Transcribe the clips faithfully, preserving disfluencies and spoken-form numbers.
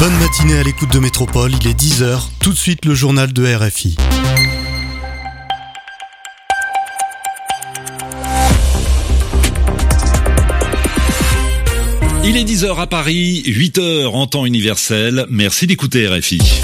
Bonne matinée à l'écoute de Métropole, il est dix heures, tout de suite le journal de R F I. Il est dix heures à Paris, huit heures en temps universel. Merci d'écouter R F I.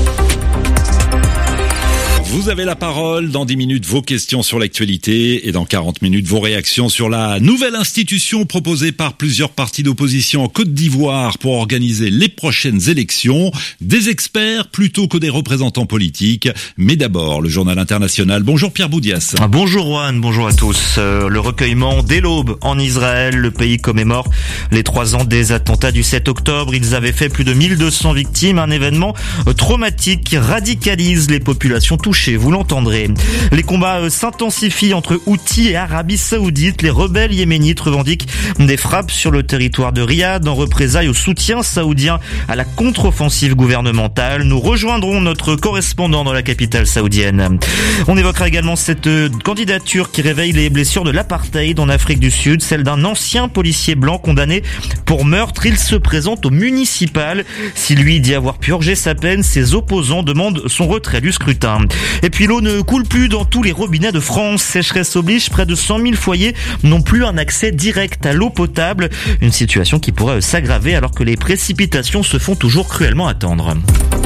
Vous avez la parole, dans dix minutes vos questions sur l'actualité et dans quarante minutes vos réactions sur la nouvelle institution proposée par plusieurs partis d'opposition en Côte d'Ivoire pour organiser les prochaines élections. Des experts plutôt que des représentants politiques. Mais d'abord, le journal international. Bonjour Pierre Boudias. Bonjour Juan, bonjour à tous. Euh, le recueillement dès l'aube en Israël. Le pays commémore les trois ans des attentats du sept octobre. Ils avaient fait plus de mille deux cents victimes. Un événement traumatique qui radicalise les populations touchées. Vous l'entendrez. Les combats s'intensifient entre Houthis et Arabie Saoudite. Les rebelles yéménites revendiquent des frappes sur le territoire de Riyad en représailles au soutien saoudien à la contre-offensive gouvernementale. Nous rejoindrons notre correspondant dans la capitale saoudienne. On évoquera également cette candidature qui réveille les blessures de l'apartheid en Afrique du Sud, celle d'un ancien policier blanc condamné pour meurtre. Il se présente au municipal. Si lui dit avoir purgé sa peine, ses opposants demandent son retrait du scrutin. Et puis l'eau ne coule plus dans tous les robinets de France. Sécheresse oblige, près de cent mille foyers n'ont plus un accès direct à l'eau potable. Une situation qui pourrait s'aggraver alors que les précipitations se font toujours cruellement attendre.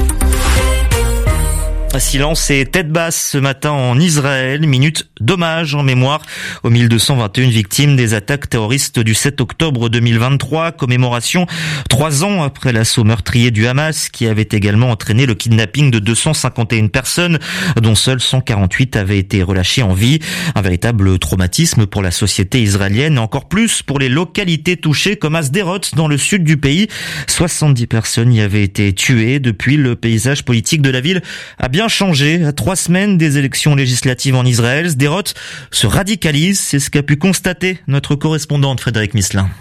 Silence et tête basse ce matin en Israël, minute d'hommage en mémoire aux mille deux cent vingt et une victimes des attaques terroristes du sept octobre deux mille vingt-trois, commémoration trois ans après l'assaut meurtrier du Hamas qui avait également entraîné le kidnapping de deux cent cinquante et une personnes dont seules cent quarante-huit avaient été relâchées en vie. Un véritable traumatisme pour la société israélienne et encore plus pour les localités touchées comme à Sderot dans le sud du pays. soixante-dix personnes y avaient été tuées. Depuis, le paysage politique de la ville a bien changé. À trois semaines des élections législatives en Israël, Sderot se radicalise. C'est ce qu'a pu constater notre correspondante Frédéric Misselin.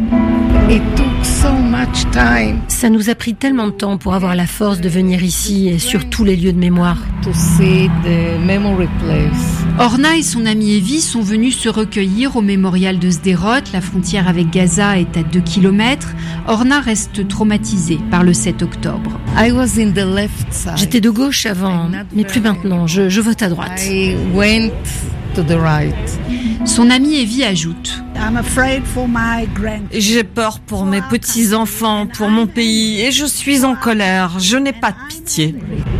Ça nous a pris tellement de temps pour avoir la force de venir ici et sur tous les lieux de mémoire. Orna et son amie Evie sont venus se recueillir au mémorial de Sderot. La frontière avec Gaza est à deux kilomètres. Orna reste traumatisée par le sept octobre. J'étais de gauche avant, mais plus maintenant. Je, je vote à droite. Son amie Evie ajoute: J'ai peur pour mes petits-enfants, pour mon pays, et je suis en colère. Je n'ai pas de pitié.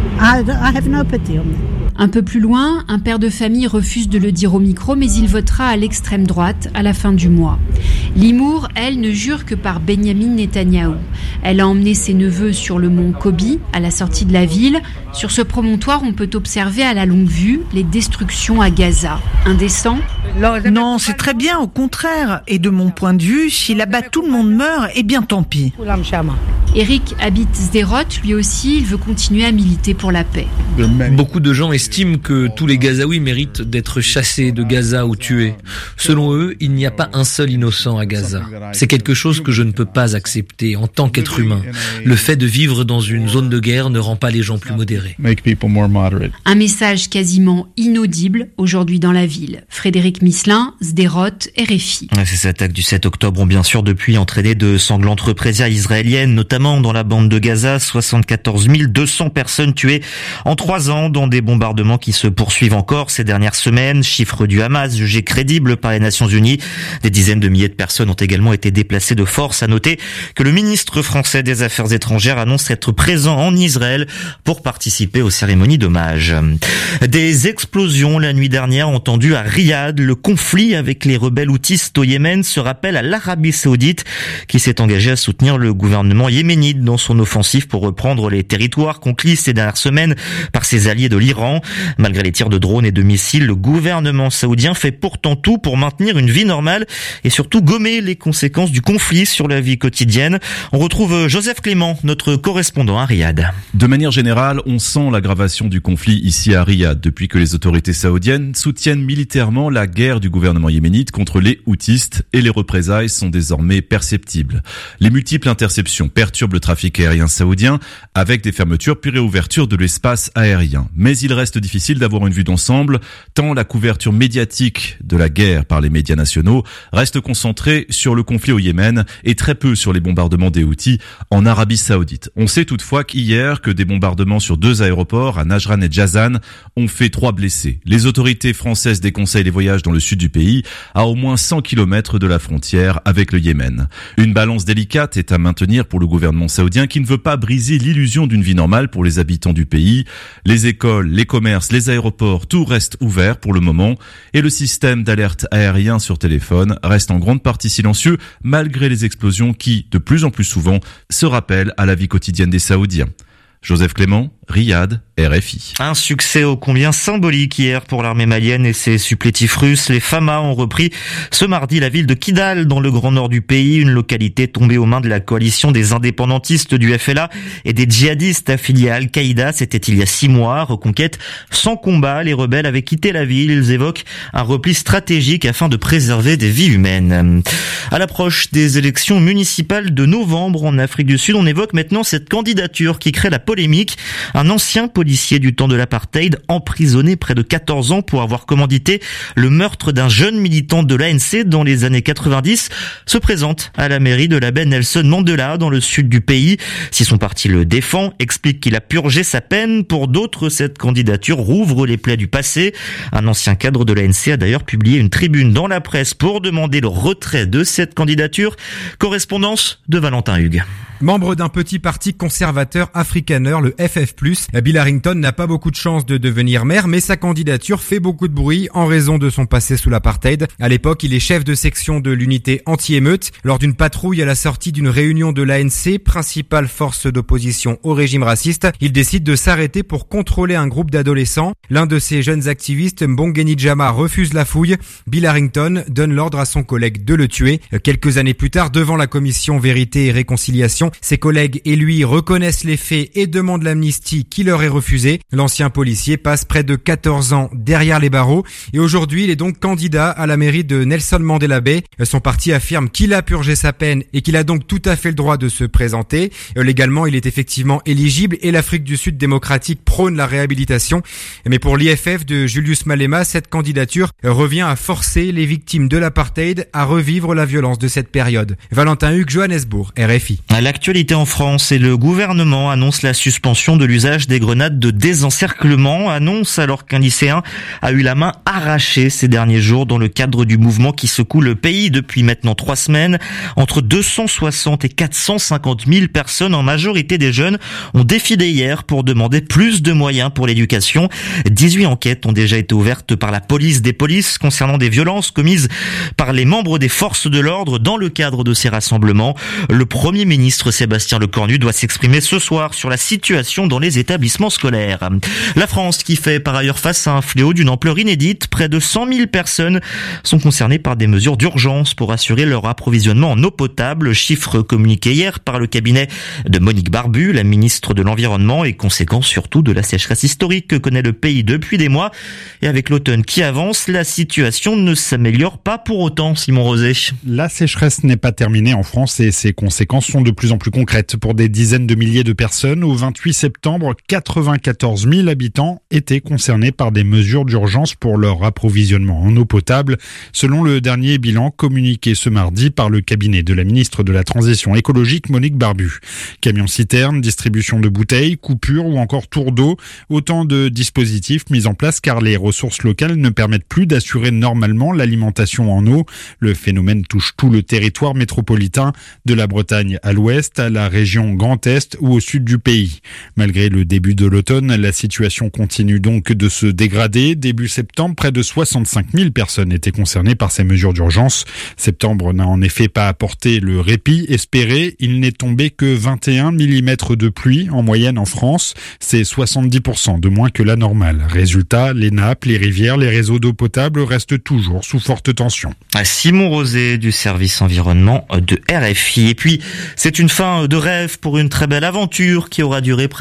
Un peu plus loin, un père de famille refuse de le dire au micro, mais il votera à l'extrême droite à la fin du mois. Limour, elle, ne jure que par Benyamin Netanyahou. Elle a emmené ses neveux sur le mont Kobi, à la sortie de la ville. Sur ce promontoire, on peut observer à la longue vue les destructions à Gaza. Indécent ? Non, c'est très bien, au contraire. Et de mon point de vue, si là-bas tout le monde meurt, eh bien tant pis. Eric habite Sderot, lui aussi, il veut continuer à militer pour la paix. Beaucoup de gens estiment que tous les Gazaouis méritent d'être chassés de Gaza ou tués. Selon eux, il n'y a pas un seul innocent à Gaza. C'est quelque chose que je ne peux pas accepter en tant qu'être humain. Le fait de vivre dans une zone de guerre ne rend pas les gens plus modérés. Un message quasiment inaudible aujourd'hui dans la ville. Frédéric Misselin, Sderot, R F I. Ces attaques du sept octobre ont bien sûr depuis entraîné de sanglantes représailles israéliennes, notamment dans la bande de Gaza. soixante-quatorze mille deux cents personnes tuées en trois ans dans des bombardements qui se poursuivent encore ces dernières semaines. Chiffre du Hamas jugé crédible par les Nations Unies. Des dizaines de milliers de personnes ont également été déplacées de force. À noter que le ministre français des Affaires étrangères annonce être présent en Israël pour participer aux cérémonies d'hommage. Des explosions la nuit dernière entendues à Riyad. Le conflit avec les rebelles houthistes au Yémen se rappelle à l'Arabie Saoudite qui s'est engagée à soutenir le gouvernement yéménite dans son offensive pour reprendre les territoires conquis ces dernières semaines par ses alliés de l'Iran. Malgré les tirs de drones et de missiles, le gouvernement saoudien fait pourtant tout pour maintenir une vie normale et surtout gommer les conséquences du conflit sur la vie quotidienne. On retrouve Joseph Clément, notre correspondant à Riyad. De manière générale, on sent l'aggravation du conflit ici à Riyad depuis que les autorités saoudiennes soutiennent militairement la guerre du gouvernement yéménite contre les houthistes et les représailles sont désormais perceptibles. Les multiples interceptions perturbent perturbe le trafic aérien saoudien avec des fermetures puis réouverture de l'espace aérien. Mais il reste difficile d'avoir une vue d'ensemble tant la couverture médiatique de la guerre par les médias nationaux reste concentrée sur le conflit au Yémen et très peu sur les bombardements des Houthis en Arabie Saoudite. On sait toutefois qu'hier que des bombardements sur deux aéroports à Najran et Jazan ont fait trois blessés. Les autorités françaises déconseillent les voyages dans le sud du pays à au moins cent kilomètres de la frontière avec le Yémen. Une balance délicate est à maintenir pour le gouvernement saoudien qui ne veut pas briser l'illusion d'une vie normale pour les habitants du pays. Les écoles, les commerces, les aéroports, tout reste ouvert pour le moment et le système d'alerte aérien sur téléphone reste en grande partie silencieux malgré les explosions qui, de plus en plus souvent, se rappellent à la vie quotidienne des Saoudiens. Joseph Clément, Riyad, R F I. Un succès ô combien symbolique hier pour l'armée malienne et ses supplétifs russes. Les F A M A ont repris ce mardi la ville de Kidal dans le grand nord du pays, une localité tombée aux mains de la coalition des indépendantistes du F L A et des djihadistes affiliés à Al-Qaïda. C'était il y a six mois. Reconquête sans combat, les rebelles avaient quitté la ville. Ils évoquent un repli stratégique afin de préserver des vies humaines. À l'approche des élections municipales de novembre en Afrique du Sud, on évoque maintenant cette candidature qui crée la polémique. Un ancien policier du temps de l'apartheid, emprisonné près de quatorze ans pour avoir commandité le meurtre d'un jeune militant de l'A N C dans les années quatre-vingt-dix, se présente à la mairie de la baie Nelson Mandela dans le sud du pays. Si son parti le défend, explique qu'il a purgé sa peine, pour d'autres, cette candidature rouvre les plaies du passé. Un ancien cadre de l'A N C a d'ailleurs publié une tribune dans la presse pour demander le retrait de cette candidature. Correspondance de Valentin Hugues. Membre d'un petit parti conservateur afrikaner, le F F plus, Bill Harrington n'a pas beaucoup de chance de devenir maire, mais sa candidature fait beaucoup de bruit en raison de son passé sous l'apartheid. À l'époque, il est chef de section de l'unité anti-émeute. Lors d'une patrouille à la sortie d'une réunion de l'A N C, principale force d'opposition au régime raciste, il décide de s'arrêter pour contrôler un groupe d'adolescents. L'un de ces jeunes activistes, Mbongeni Jama, refuse la fouille. Bill Harrington donne l'ordre à son collègue de le tuer. Quelques années plus tard, devant la commission Vérité et Réconciliation, ses collègues et lui reconnaissent les faits et demandent l'amnistie qui leur est refusée. L'ancien policier passe près de quatorze ans derrière les barreaux et aujourd'hui il est donc candidat à la mairie de Nelson Mandela Bay. Son parti affirme qu'il a purgé sa peine et qu'il a donc tout à fait le droit de se présenter. Légalement, il est effectivement éligible et l'Afrique du Sud démocratique prône la réhabilitation. Mais pour l'I F F de Julius Malema, cette candidature revient à forcer les victimes de l'apartheid à revivre la violence de cette période. Valentin Hugues, Johannesburg, R F I. L'actualité en France et le gouvernement annonce la suspension de l'usage des grenades de désencerclement. Annonce alors qu'un lycéen a eu la main arrachée ces derniers jours dans le cadre du mouvement qui secoue le pays depuis maintenant trois semaines. Entre deux cent soixante et quatre cent cinquante mille personnes, en majorité des jeunes, ont défilé hier pour demander plus de moyens pour l'éducation. dix-huit enquêtes ont déjà été ouvertes par la police des polices concernant des violences commises par les membres des forces de l'ordre dans le cadre de ces rassemblements. Le Premier ministre Sébastien Lecornu doit s'exprimer ce soir sur la situation dans les établissements scolaires. La France qui fait par ailleurs face à un fléau d'une ampleur inédite. Près de cent mille personnes sont concernées par des mesures d'urgence pour assurer leur approvisionnement en eau potable. Chiffre communiqué hier par le cabinet de Monique Barbu, la ministre de l'Environnement, et conséquence surtout de la sécheresse historique que connaît le pays depuis des mois. Et avec l'automne qui avance, la situation ne s'améliore pas pour autant, Simon Rosé. La sécheresse n'est pas terminée en France et ses conséquences sont de plus en plus concrètes. Pour des dizaines de milliers de personnes, au vingt-huit septembre, quatre-vingt-quatorze mille habitants étaient concernés par des mesures d'urgence pour leur approvisionnement en eau potable, selon le dernier bilan communiqué ce mardi par le cabinet de la ministre de la Transition écologique Monique Barbu. Camions-citernes, distribution de bouteilles, coupures ou encore tours d'eau, autant de dispositifs mis en place car les ressources locales ne permettent plus d'assurer normalement l'alimentation en eau. Le phénomène touche tout le territoire métropolitain, de la Bretagne à l'ouest, à la région Grand Est ou au sud du pays. Malgré le début de l'automne, la situation continue donc de se dégrader. Début septembre, près de soixante-cinq mille personnes étaient concernées par ces mesures d'urgence. Septembre n'a en effet pas apporté le répit espéré. Il n'est tombé que vingt et un millimètres de pluie en moyenne en France. C'est soixante-dix pour cent de moins que la normale. Résultat, les nappes, les rivières, les réseaux d'eau potable restent toujours sous forte tension. Simon Rosé du service environnement de R F I. Et puis, c'est une fin de rêve pour une très belle aventure qui aura duré près de deux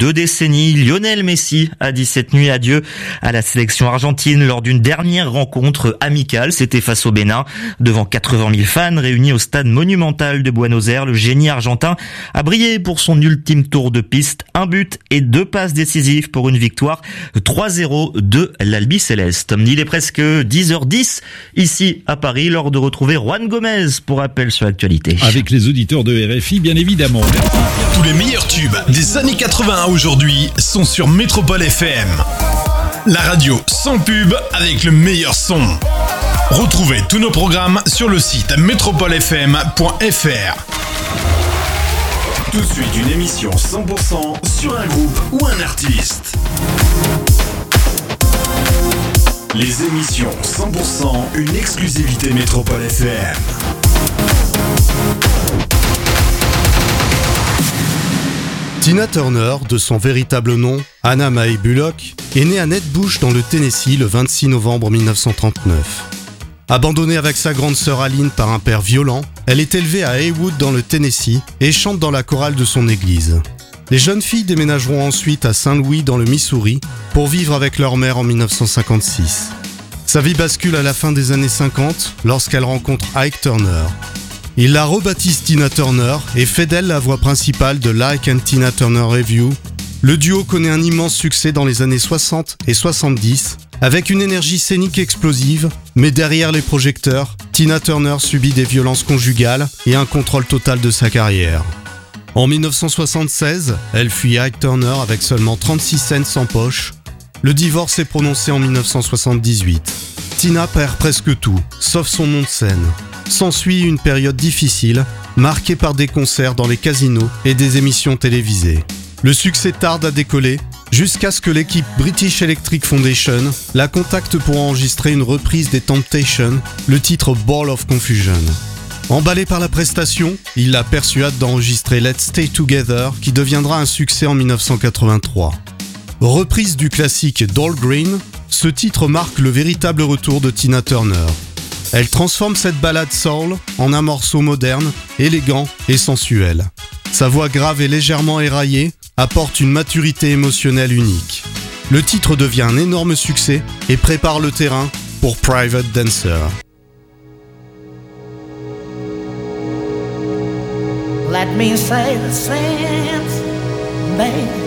deux décennies. Lionel Messi a dit cette nuit adieu à la sélection argentine lors d'une dernière rencontre amicale. C'était face au Bénin. Devant quatre-vingt mille fans réunis au stade monumental de Buenos Aires, le génie argentin a brillé pour son ultime tour de piste. Un but et deux passes décisives pour une victoire trois zéro de l'Albiceleste. Il est presque dix heures dix ici à Paris, l'heure de retrouver Juan Gomez pour rappel sur l'actualité. Avec les auditeurs de R F I, bien évidemment. Tous les meilleurs tubes des années quatre-vingts à aujourd'hui sont sur Métropole F M. La radio sans pub avec le meilleur son. Retrouvez tous nos programmes sur le site métropole f m point f r. Tout de suite, une émission cent pour cent sur un groupe ou un artiste. Les émissions cent pour cent, une exclusivité Métropole F M. Tina Turner, de son véritable nom, Anna Mae Bullock, est née à Ned Bush dans le Tennessee le vingt-six novembre mille neuf cent trente-neuf. Abandonnée avec sa grande sœur Aline par un père violent, elle est élevée à Haywood dans le Tennessee et chante dans la chorale de son église. Les jeunes filles déménageront ensuite à Saint-Louis dans le Missouri pour vivre avec leur mère en mille neuf cent cinquante-six. Sa vie bascule à la fin des années cinquante lorsqu'elle rencontre Ike Turner. Il la rebaptise Tina Turner et fait d'elle la voix principale de l'Ike and Tina Turner Revue. Le duo connaît un immense succès dans les années soixante et soixante-dix, avec une énergie scénique explosive, mais derrière les projecteurs, Tina Turner subit des violences conjugales et un contrôle total de sa carrière. En mille neuf cent soixante-seize, elle fuit Ike Turner avec seulement trente-six cents en poche. Le divorce est prononcé en mille neuf cent soixante-dix-huit. Tina perd presque tout, sauf son nom de scène. S'ensuit une période difficile, marquée par des concerts dans les casinos et des émissions télévisées. Le succès tarde à décoller, jusqu'à ce que l'équipe British Electric Foundation la contacte pour enregistrer une reprise des Temptations, le titre Ball of Confusion. Emballé par la prestation, il la persuade d'enregistrer Let's Stay Together, qui deviendra un succès en mille neuf cent quatre-vingt-trois. Reprise du classique Doll Green, ce titre marque le véritable retour de Tina Turner. Elle transforme cette ballade soul en un morceau moderne, élégant et sensuel. Sa voix grave et légèrement éraillée apporte une maturité émotionnelle unique. Le titre devient un énorme succès et prépare le terrain pour Private Dancer. Let me say the same thing.